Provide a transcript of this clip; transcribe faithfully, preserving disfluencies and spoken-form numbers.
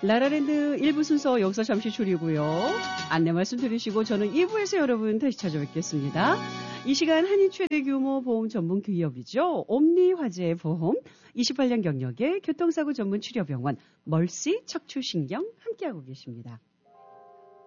라라랜드 일 부 순서 여기서 잠시 줄이고요. 안내 말씀 드리시고 저는 이 부에서 여러분 다시 찾아뵙겠습니다. 이 시간 한인 최대 규모 보험 전문 기업이죠. 옴니화재 보험, 이십팔 년 경력의 교통사고 전문 치료병원 멀시 척추신경 함께하고 계십니다.